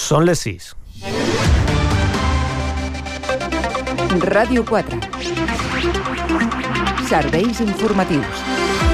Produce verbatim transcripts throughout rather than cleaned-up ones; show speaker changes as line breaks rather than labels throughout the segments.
Són les sis.
Ràdio quatre. Serveis informatius.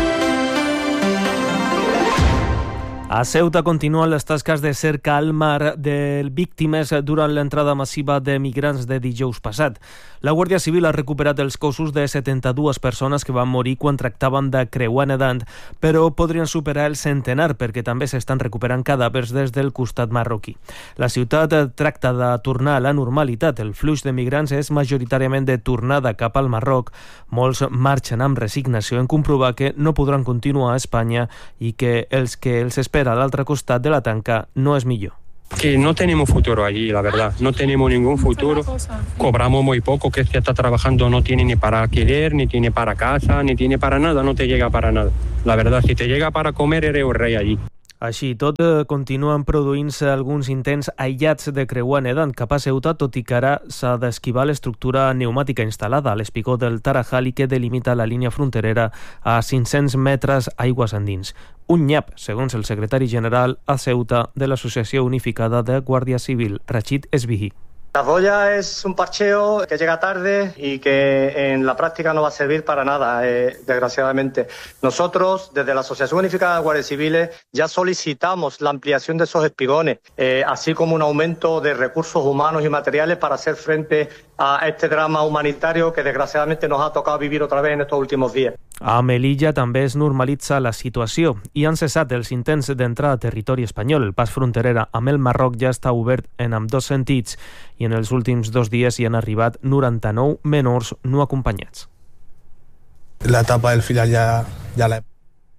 A Ceuta continuen les tasques de cerca al mar de víctimes durant l'entrada massiva de migrants de dijous passat. La Guàrdia Civil ha recuperat els cossos de setanta-dues persones que van morir quan tractaven de creuar nedant, però podrien superar el centenar perquè també s'estan recuperant cadàvers des del costat marroquí. La ciutat tracta de tornar a la normalitat. El flux de migrants és majoritàriament de tornada cap al Marroc. Molts marxen amb resignació en comprovar que no podran continuar a Espanya i que els que els esperen a l'altre costat de la tanca no és millor.
Que no tenemos futuro allí, la verdad. No tenemos ningún futuro. Cobramos muy poco, que se está trabajando no tiene ni para alquiler, ni tiene para casa, ni tiene para nada, no te llega para nada. La verdad, si te llega para comer, eres un rey allí.
Així tot, continuen produint-se alguns intents aïllats de creuar nedant cap a Ceuta, tot i que ara s'ha d'esquivar l'estructura pneumàtica instal·lada a l'espigó del Tarajal i que delimita la línia fronterera a cinc-cents metres aigües endins. Un nyap, segons el secretari general a Ceuta de l'Associació Unificada de Guàrdia Civil, Rachid Esbihi.
La boya es un parcheo que llega tarde y que en la práctica no va a servir para nada, eh, desgraciadamente. Nosotros, desde la Asociación Unificada de Guardias Civiles, ya solicitamos la ampliación de esos espigones, eh, así como un aumento de recursos humanos y materiales para hacer frente a este drama humanitario que desgraciadamente nos ha tocado vivir otra vez en estos últimos días.
A Melilla també es normalitza la situació i han cessat els intents d'entrar a territori espanyol. El pas fronterera amb el Marroc ja està obert en ambdós sentits i en els últims dos dies hi han arribat noranta-nou menors no acompanyats.
La etapa del final ja, ja l'he...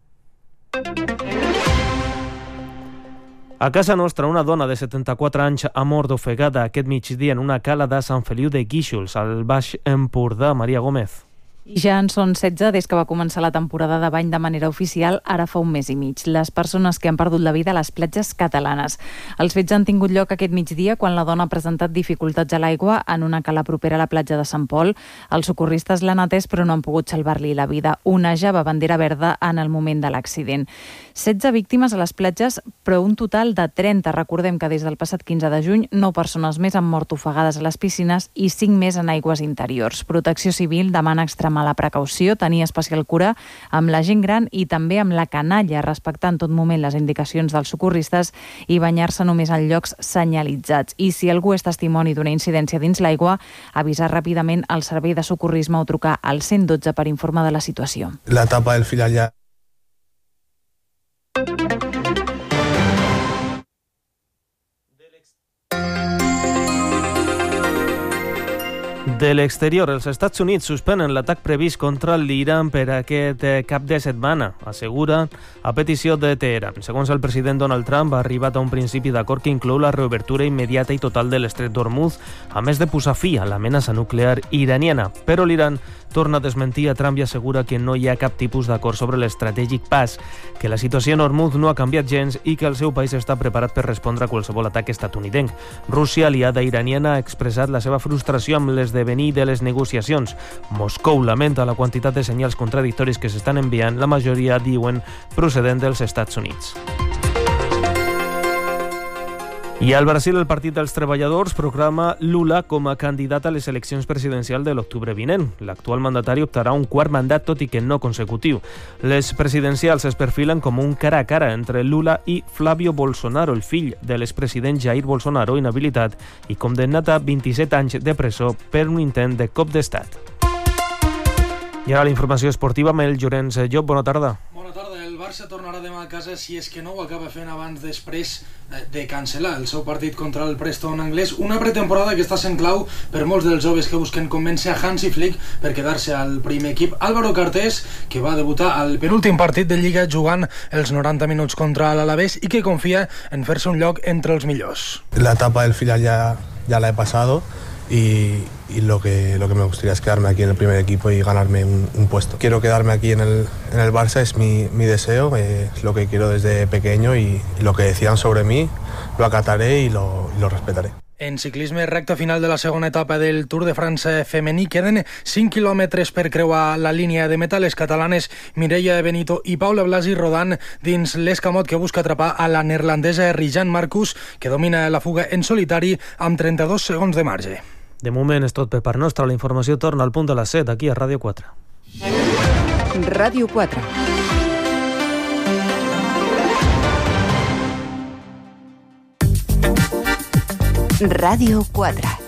A casa nostra, una dona de setanta-quatre anys ha mort ofegada aquest migdia en una cala de Sant Feliu de Guíxols, al Baix Empordà. Maria Gómez.
I ja en són setze des que va començar la temporada de bany de manera oficial, ara fa un mes i mig. Les persones que han perdut la vida a les platges catalanes. Els fets han tingut lloc aquest migdia quan la dona ha presentat dificultats a l'aigua en una cala propera a la platja de Sant Pol. Els socorristes l'han atès però no han pogut salvar-li la vida. Onejava bandera verda en el moment de l'accident. setze víctimes a les platges, però un total de trenta. Recordem que des del passat quinze de juny, nou persones més han mort ofegades a les piscines i cinc més en aigües interiors. Protecció Civil demana extremar la precaució, tenir especial cura amb la gent gran i també amb la canalla, respectar en tot moment les indicacions dels socorristes i banyar-se només en llocs senyalitzats. I si algú és testimoni d'una incidència dins l'aigua, avisar ràpidament al servei de socorrisme o trucar al cent dotze per informar de la situació.
La etapa del final ja...
De l'exterior, els Estats Units suspenen l'atac previst contra l'Iran per aquest cap de setmana, assegura a petició de Teheran. Segons el president Donald Trump, ha arribat a un principi d'acord que inclou la reobertura immediata i total de l'estret d'Hormuz, a més de posar fi a l'amenaça nuclear iraniana. Però l'Iran torna a desmentir a Trump i assegura que no hi ha cap tipus d'acord sobre l'estratègic pas, que la situació en Hormuz no ha canviat gens i que el seu país està preparat per respondre a qualsevol atac estatunidenc. Rússia, aliada iraniana, ha expressat la seva frustració amb l'esdevenir de les negociacions. Moscou lamenta la quantitat de senyals contradictoris que s'estan enviant, la majoria diuen procedent dels Estats Units. I al Brasil, el Partit dels Treballadors proclama Lula com a candidat a les eleccions presidencials de l'octubre vinent. L'actual mandatari optarà un quart mandat, tot i que no consecutiu. Les presidencials es perfilen com un cara a cara entre Lula i Flávio Bolsonaro, el fill de l'expresident Jair Bolsonaro, inhabilitat i condemnat a vint-i-set anys de presó per un intent de cop d'estat. I ara la informació esportiva amb el Llorenç Llop. Bona tarda.
Bona tarda. El Barça tornarà demà a casa si és que no ho acaba fent abans després de cancel·lar el seu partit contra el Preston anglès. Una pretemporada que està sent clau per molts dels joves que busquen convèncer a Hansi Flick per quedar-se al primer equip. Álvaro Cartés, que va debutar al penúltim partit de Lliga jugant els noranta minuts contra l'Alavés i que confia en fer-se un lloc entre els millors.
La etapa del final ya, ya la he pasado. Y, y lo que lo que me gustaría es quedarme aquí en el primer equipo y ganarme un, un puesto. Quiero quedarme aquí en el, en el Barça, es mi, mi deseo, eh, es lo que quiero desde pequeño y, y lo que decidan sobre mí lo acataré y lo, y lo respetaré.
En ciclisme, recta final de la segona etapa del Tour de France femení. Queden cinc quilòmetres per creuar la línia de meta. Les catalanes Mireia Benito i Paula Blasi rodant dins l'escamot que busca atrapar a la neerlandesa Rijan Marcus, que domina la fuga en solitari amb trenta-dos segons de marge.
De moment és tot per part nostra. La informació torna al punt de les set, aquí a Ràdio quatre.
Ràdio quatre. Ràdio quatre.